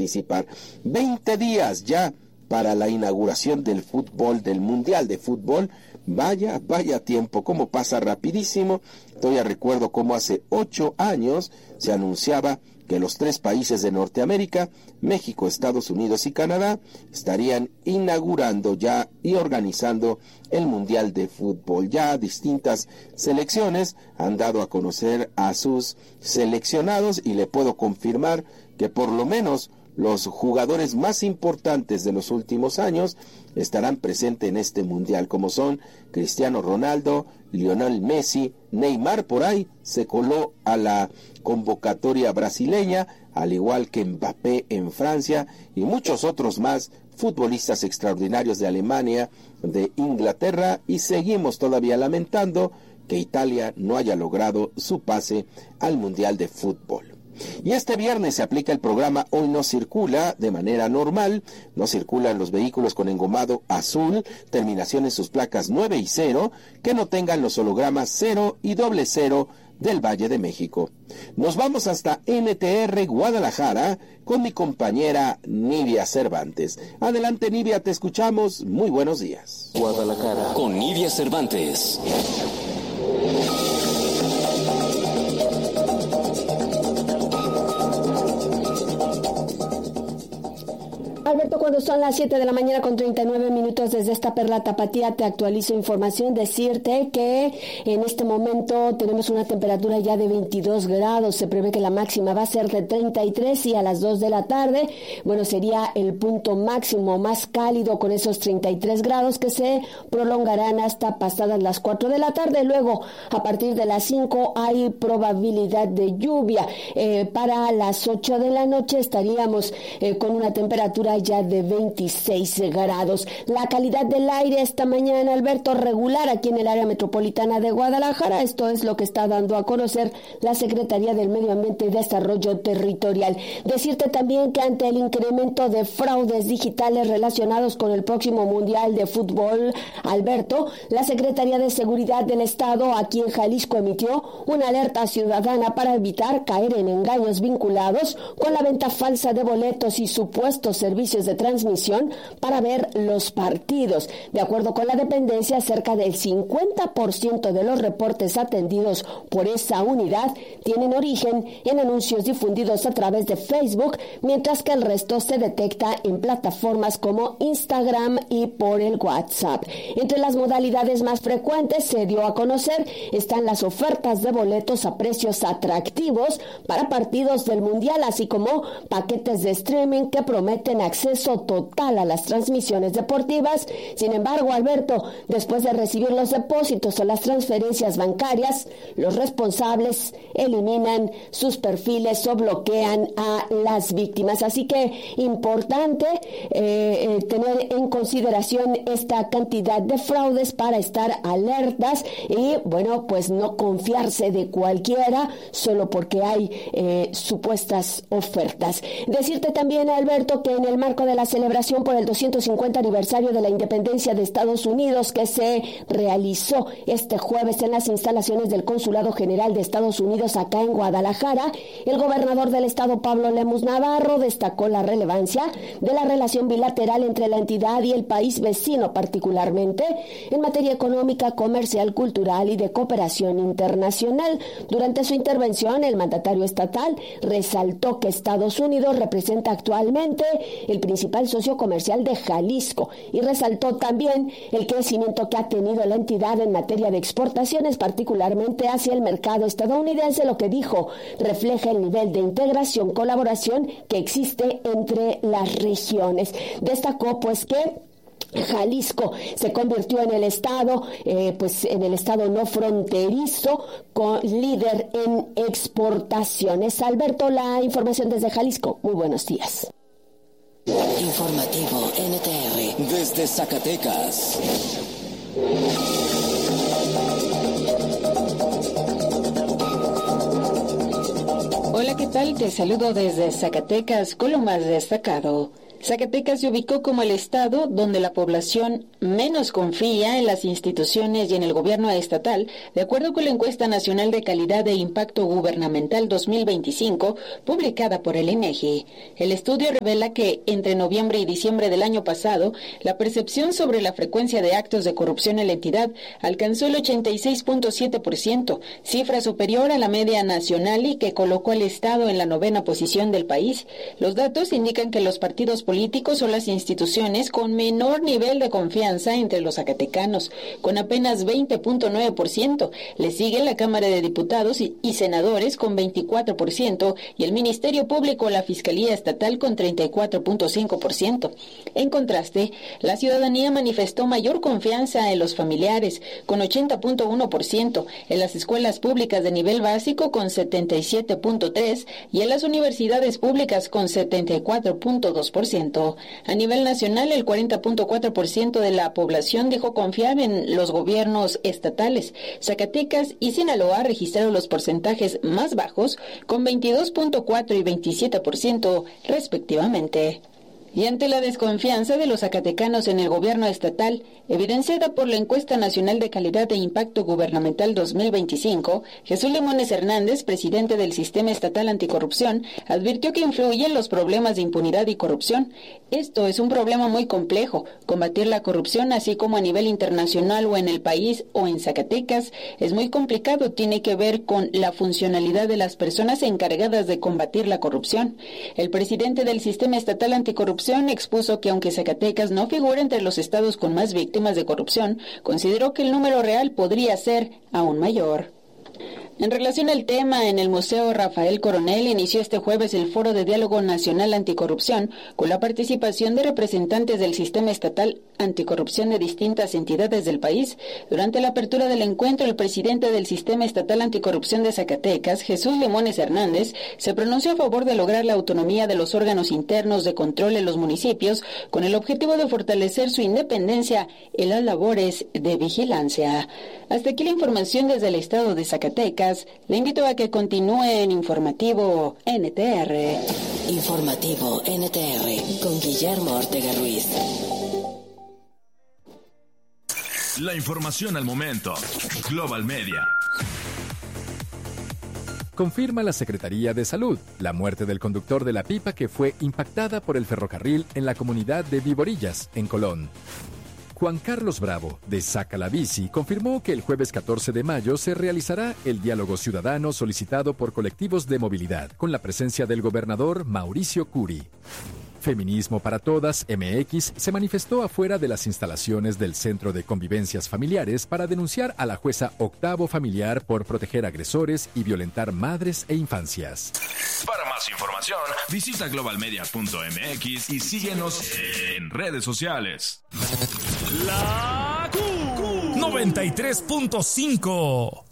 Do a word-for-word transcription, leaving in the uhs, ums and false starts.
participar. veinte días ya para la inauguración del fútbol, del Mundial de Fútbol. Vaya, vaya tiempo, cómo pasa rapidísimo. Todavía recuerdo cómo hace ocho años se anunciaba que los tres países de Norteamérica, México, Estados Unidos y Canadá, estarían inaugurando ya y organizando el Mundial de Fútbol. Ya distintas selecciones han dado a conocer a sus seleccionados y le puedo confirmar que por lo menos los jugadores más importantes de los últimos años estarán presentes en este mundial, como son Cristiano Ronaldo, Lionel Messi, Neymar por ahí se coló a la convocatoria brasileña, al igual que Mbappé en Francia y muchos otros más futbolistas extraordinarios de Alemania, de Inglaterra, y seguimos todavía lamentando que Italia no haya logrado su pase al Mundial de Fútbol. Y este viernes se aplica el programa Hoy No Circula de manera normal. No circulan los vehículos con engomado azul, terminación en sus placas nueve y cero, que no tengan los hologramas cero y doble cero del Valle de México. Nos vamos hasta N T R Guadalajara con mi compañera Nidia Cervantes. Adelante, Nidia, te escuchamos. Muy buenos días. Guadalajara con Nidia Cervantes. Alberto, cuando son las siete de la mañana con treinta y nueve minutos desde esta perla tapatía, te actualizo información. Decirte que en este momento tenemos una temperatura ya de veintidós grados. Se prevé que la máxima va a ser de treinta y tres y a las dos de la tarde, bueno, sería el punto máximo más cálido con esos treinta y tres grados que se prolongarán hasta pasadas las cuatro de la tarde. Luego, a partir de las cinco hay probabilidad de lluvia. Eh, para las ocho de la noche estaríamos eh, con una temperatura ya de veintiséis grados. La calidad del aire esta mañana, Alberto, regular aquí en el área metropolitana de Guadalajara. Esto es lo que está dando a conocer la Secretaría del Medio Ambiente y Desarrollo Territorial. Decirte también que ante el incremento de fraudes digitales relacionados con el próximo Mundial de Fútbol, Alberto, la Secretaría de Seguridad del Estado aquí en Jalisco emitió una alerta ciudadana para evitar caer en engaños vinculados con la venta falsa de boletos y supuestos servicios de transmisión para ver los partidos. De acuerdo con la dependencia, cerca del cincuenta por ciento de los reportes atendidos por esa unidad tienen origen en anuncios difundidos a través de Facebook, mientras que el resto se detecta en plataformas como Instagram y por el WhatsApp. Entre las modalidades más frecuentes se dio a conocer están las ofertas de boletos a precios atractivos para partidos del Mundial, así como paquetes de streaming que prometen acceso total a las transmisiones deportivas. Sin embargo, Alberto, después de recibir los depósitos o las transferencias bancarias, los responsables eliminan sus perfiles o bloquean a las víctimas. Así que importante eh, eh, tener en consideración esta cantidad de fraudes para estar alertas y, bueno, pues no confiarse de cualquiera solo porque hay eh, supuestas ofertas. Decirte también, Alberto, que en el marco de la celebración por el doscientos cincuenta aniversario de la independencia de Estados Unidos que se realizó este jueves en las instalaciones del Consulado General de Estados Unidos acá en Guadalajara, el gobernador del estado, Pablo Lemus Navarro, destacó la relevancia de la relación bilateral entre la entidad y el país vecino, particularmente en materia económica, comercial, cultural y de cooperación internacional. Durante su intervención, el mandatario estatal resaltó que Estados Unidos representa actualmente el principal socio comercial de Jalisco y resaltó también el crecimiento que ha tenido la entidad en materia de exportaciones, particularmente hacia el mercado estadounidense, lo que dijo refleja el nivel de integración, colaboración que existe entre las regiones. Destacó pues que Jalisco se convirtió en el estado, eh, pues en el estado no fronterizo, con líder en exportaciones. Alberto, la información desde Jalisco. Muy buenos días. Informativo N T R desde Zacatecas. Hola, ¿qué tal? Te saludo desde Zacatecas con lo más destacado. Zacatecas se ubicó como el estado donde la población menos confía en las instituciones y en el gobierno estatal, de acuerdo con la encuesta nacional de calidad e impacto gubernamental dos mil veinticinco, publicada por el INEGI. El estudio revela que entre noviembre y diciembre del año pasado, la percepción sobre la frecuencia de actos de corrupción en la entidad alcanzó el ochenta y seis punto siete por ciento, cifra superior a la media nacional y que colocó al Estado en la novena posición del país. Los datos indican que los partidos políticos son las instituciones con menor nivel de confianza entre los zacatecanos, con apenas veinte punto nueve por ciento. Le sigue la Cámara de Diputados y, y Senadores con veinticuatro por ciento y el Ministerio Público o la Fiscalía Estatal con treinta y cuatro punto cinco por ciento. En contraste, la ciudadanía manifestó mayor confianza en los familiares, con ochenta punto uno por ciento, en las escuelas públicas de nivel básico con setenta y siete punto tres por ciento y en las universidades públicas con setenta y cuatro punto dos por ciento. A nivel nacional, el cuarenta punto cuatro por ciento de la La población dijo confiar en los gobiernos estatales. Zacatecas y Sinaloa registraron los porcentajes más bajos, con veintidós punto cuatro y veintisiete por ciento respectivamente. Y ante la desconfianza de los zacatecanos en el gobierno estatal, evidenciada por la Encuesta Nacional de Calidad e Impacto Gubernamental dos mil veinticinco, Jesús Limones Hernández, presidente del Sistema Estatal Anticorrupción, advirtió que influyen los problemas de impunidad y corrupción. Esto es un problema muy complejo. Combatir la corrupción, así como a nivel internacional o en el país o en Zacatecas, es muy complicado. Tiene que ver con la funcionalidad de las personas encargadas de combatir la corrupción. El presidente del Sistema Estatal Anticorrupción expuso que aunque Zacatecas no figura entre los estados con más víctimas de corrupción, consideró que el número real podría ser aún mayor. En relación al tema, en el Museo Rafael Coronel inició este jueves el Foro de Diálogo Nacional Anticorrupción, con la participación de representantes del Sistema Estatal Anticorrupción de distintas entidades del país. Durante la apertura del encuentro, el presidente del Sistema Estatal Anticorrupción de Zacatecas, Jesús Limones Hernández, se pronunció a favor de lograr la autonomía de los órganos internos de control en los municipios, con el objetivo de fortalecer su independencia en las labores de vigilancia. Hasta aquí la información desde el estado de Zacatecas. Le invito a que continúe en Informativo N T R. Informativo N T R con Guillermo Ortega Ruiz. La información al momento. Global Media. Confirma la Secretaría de Salud la muerte del conductor de la pipa que fue impactada por el ferrocarril en la comunidad de Viborillas, en Colón. Juan Carlos Bravo, de Saca la Bici, confirmó que el jueves catorce de mayo se realizará el diálogo ciudadano solicitado por colectivos de movilidad, con la presencia del gobernador Mauricio Curi. Feminismo para Todas, M X, se manifestó afuera de las instalaciones del Centro de Convivencias Familiares para denunciar a la jueza Octavo Familiar por proteger agresores y violentar madres e infancias. Para más información, visita global media punto m x y síguenos en redes sociales. La Q noventa y tres punto cinco.